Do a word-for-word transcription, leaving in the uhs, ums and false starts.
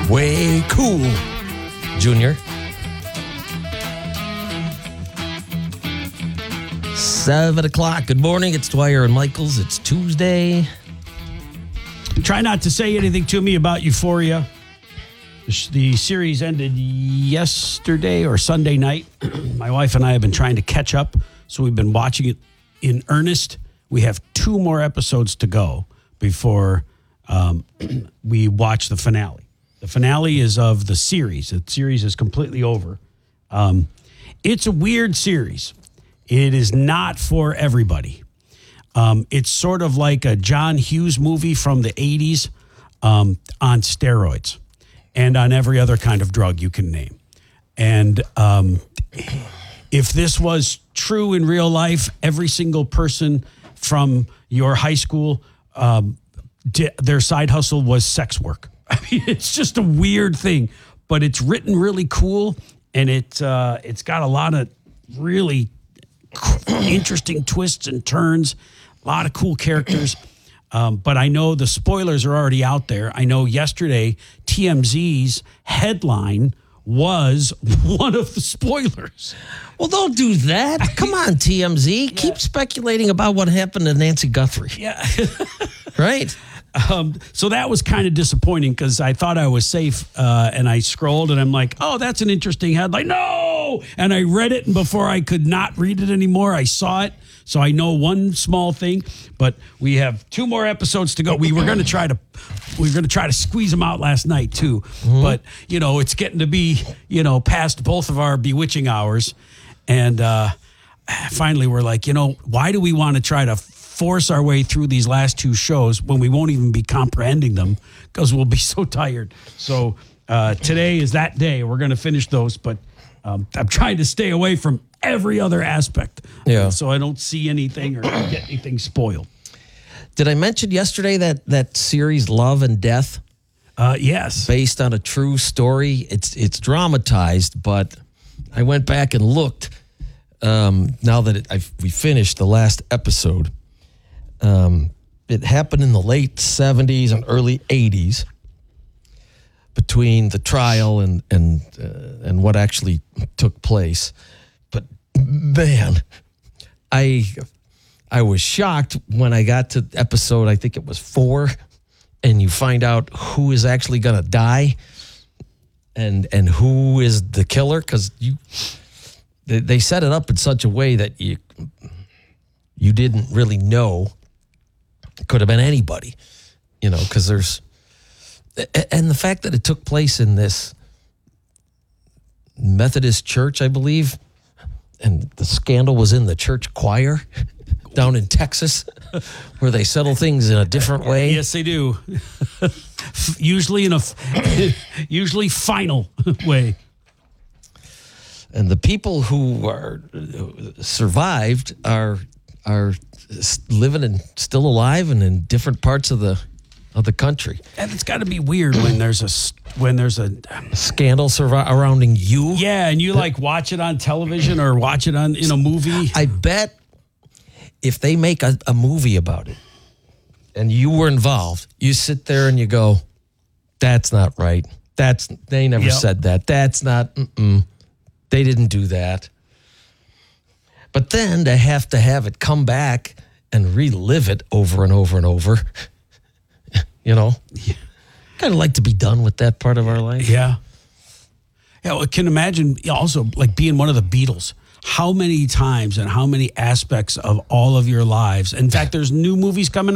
Way cool, Junior. Seven o'clock. Good morning. It's Dwyer and Michaels. It's Tuesday. Try not to say anything to me about Euphoria. The series ended yesterday or Sunday night. My wife and I have been trying to catch up, so we've been watching it in earnest. We have two more episodes to go before um, we watch the finale. The finale is of the series. The series is completely over. Um, it's a weird series. It is not for everybody. Um, it's sort of like a John Hughes movie from the eighties um, on steroids and on every other kind of drug you can name. And um, if this was true in real life, every single person from your high school, um, di- their side hustle was sex work. I mean, it's just a weird thing, but it's written really cool, and it uh, it's got a lot of really interesting twists and turns, a lot of cool characters. Um, but I know the spoilers are already out there. I know yesterday T M Z's headline was one of the spoilers. Well, don't do that. Come on, T M Z. Yeah. Keep speculating about what happened to Nancy Guthrie. Yeah. Right? Um, so that was kind of disappointing because I thought I was safe, uh, and I scrolled and I'm like, oh, that's an interesting headline. No! And I read it, and before I could not read it anymore, I saw it. So I know one small thing, but we have two more episodes to go. We were going to try to, we were going to try to squeeze them out last night too. Mm-hmm. But, you know, it's getting to be, you know, past both of our bewitching hours. And uh, finally we're like, you know, why do we want to try to force our way through these last two shows when we won't even be comprehending them because we'll be so tired. So uh, today is that day. We're going to finish those, but um, I'm trying to stay away from every other aspect. Yeah. Uh, so I don't see anything or get anything spoiled. Did I mention yesterday that that series Love and Death? Uh, yes. Based on a true story. It's it's dramatized, but I went back and looked um, now that it, I've, we finished the last episode. Um, it happened in the late seventies and early eighties between the trial and and uh, and what actually took place. But man, I I was shocked when I got to episode, I think it was four, and you find out who is actually going to die and and who is the killer, because you they, they set it up in such a way that you you didn't really know. It could have been anybody, you know, because there's, and the fact that it took place in this Methodist church, I believe, and the scandal was in the church choir down in Texas, where they settle things in a different way. Yes, they do. Usually in a, usually final way. And the people who are survived are are living and still alive and in different parts of the of the country. And it's got to be weird when there's a when there's a scandal surrounding you. Yeah, and you like watch it on television or watch it on in a movie. I bet if they make a, a movie about it and you were involved, you sit there and you go, "That's not right. That's they never yep. said that. That's not. Mm-mm. They didn't do that." But then to have to have it come back and relive it over and over and over, you know, yeah. kind of like to be done with that part of our life. Yeah. Yeah, well, I can imagine also like being one of the Beatles. How many times and how many aspects of all of your lives. In fact, there's new movies coming out.